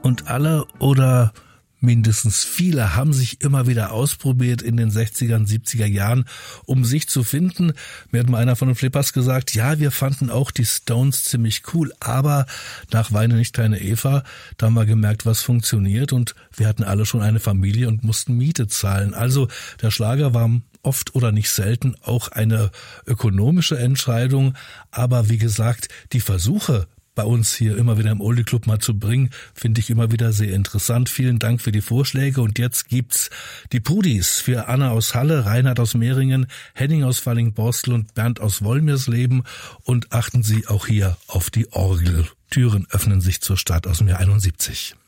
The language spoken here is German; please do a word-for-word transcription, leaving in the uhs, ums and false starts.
Und alle oder mindestens viele haben sich immer wieder ausprobiert in den sechziger und siebziger Jahren, um sich zu finden. Mir hat mal einer von den Flippers gesagt, ja, wir fanden auch die Stones ziemlich cool, aber nach Weine nicht kleine Eva, da haben wir gemerkt, was funktioniert, und wir hatten alle schon eine Familie und mussten Miete zahlen. Also der Schlager war oft oder nicht selten auch eine ökonomische Entscheidung, aber wie gesagt, die Versuche, bei uns hier immer wieder im Oldie Club mal zu bringen, finde ich immer wieder sehr interessant. Vielen Dank für die Vorschläge, und jetzt gibt's die Pudis für Anna aus Halle, Reinhard aus Mehringen, Henning aus Falling-Borstel und Bernd aus Wolmirsleben, und achten Sie auch hier auf die Orgel. Türen öffnen sich zur Stadt aus dem Jahr einundsiebzig.